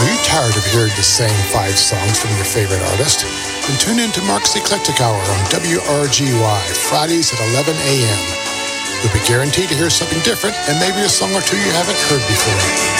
Are you tired of hearing the same 5 songs from your favorite artist? Then tune in to Mark's Eclectic Hour on WRGY, Fridays at 11 a.m. You'll be guaranteed to hear something different and maybe a song or two you haven't heard before.